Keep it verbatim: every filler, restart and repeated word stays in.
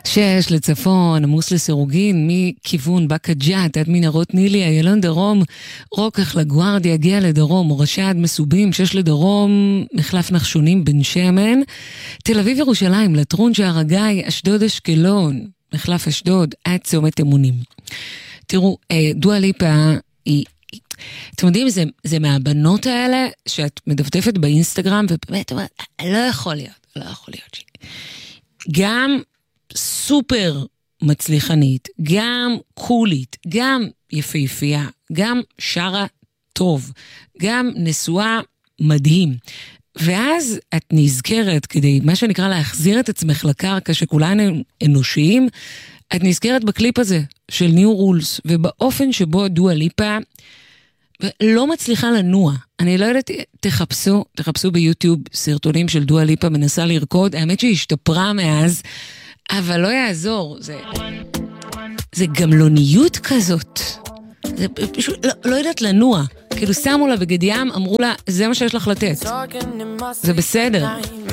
שש לצפון, עמוס לסירוגין, מכיוון בקה ג'ת עד מנהרות נילי, איילון דרום, רוקח לגוארדיה, הגיע לדרום, מורשה עד מסובים, שש לדרום, מחלף נחשונים בן שמן, תל אביב ירושלים, לטרון שער הגיא, אשדוד אשקלון, מחלף אשדוד, עד צומת אמונים. תראו, דואה ליפה היא, אתם יודעים, זה, זה מהבנות האלה שאת מדפדפת באינסטגרם, ובאמת אומרת, לא יכול להיות, לא יכול להיות ש... גם סופר מצליחנית, גם קולית, גם יפהפייה, גם שרה טוב, גם נשואה מדהים. ואז את נזכרת, כדי מה שנקרא להחזיר את עצמך לקרקע שכולנו אנושיים, את נזכרת בקליפ הזה של ניו רולס, ובאופן שבו דואה ליפה לא מצליחה לנוע. אני לא יודעת, תחפשו, תחפשו ביוטיוב סרטונים של דואה ליפה מנסה לרקוד, האמת שהיא השתפרה מאז, אבל לא יעזור, זה, זה גמלוניות כזאת. זה פשוט, לא, לא יודעת לנוע. כאילו שמו לה בגד ים, אמרו לה, זה מה שיש לך לתת. זה בסדר.